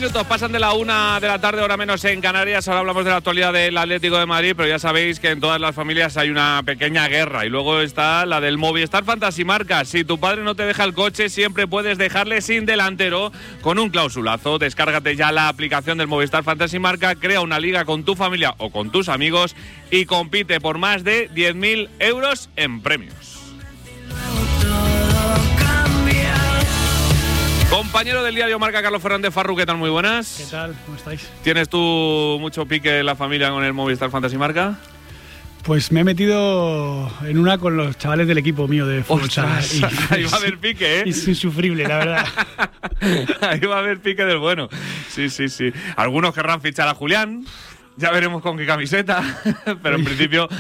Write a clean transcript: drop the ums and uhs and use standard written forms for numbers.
minutos pasan de la 1 de la tarde, hora menos en Canarias. Ahora hablamos de la actualidad del Atlético de Madrid, pero ya sabéis que en todas las familias hay una pequeña guerra. Y luego está la del Movistar Fantasy Marca. Si tu padre no te deja el coche, siempre puedes dejarle sin delantero con un clausulazo. Descárgate ya la aplicación del Movistar Fantasy Marca, crea una liga con tu familia o con tus amigos y compite por más de 10.000 euros en premios. Compañero del diario Marca, Carlos Fernández Farru, ¿qué tal? Muy buenas. ¿Qué tal? ¿Cómo estáis? ¿Tienes tú mucho pique en la familia con el Movistar Fantasy Marca? Pues me he metido en una con los chavales del equipo mío de fútbol. Ahí va a haber pique, ¿eh? Es insufrible, la verdad. Ahí va a haber pique del bueno. Sí. Algunos querrán fichar a Julián. Ya veremos con qué camiseta, pero en principio